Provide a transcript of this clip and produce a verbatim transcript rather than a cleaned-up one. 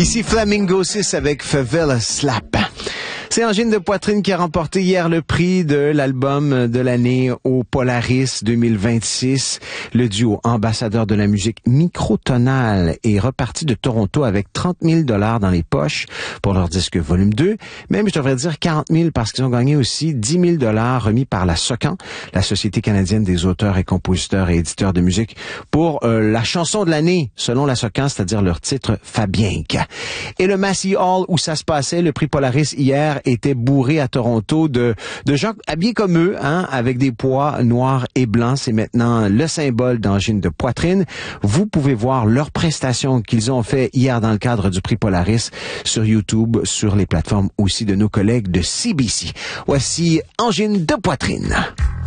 Ici Flamingo six avec Favela Slap. C'est Angine de Poitrine qui a remporté hier le prix de l'album de l'année au Polaris deux mille vingt-six. Le duo ambassadeur de la musique microtonale est reparti de Toronto avec trente mille dollars dans les poches pour leur disque volume deux. Même, je devrais dire quarante mille parce qu'ils ont gagné aussi dix mille dollars remis par la SOCAN, la Société canadienne des auteurs et compositeurs et éditeurs de musique, pour euh, la chanson de l'année, selon la SOCAN, c'est-à-dire leur titre Fabienque. Et le Massey Hall où ça se passait, le prix Polaris hier, était bourré à Toronto de, de gens habillés comme eux, hein, avec des pois noirs et blancs. C'est maintenant le symbole d'Angine de Poitrine. Vous pouvez voir leurs prestations qu'ils ont fait hier dans le cadre du prix Polaris sur YouTube, sur les plateformes aussi de nos collègues de C B C. Voici Angine de Poitrine.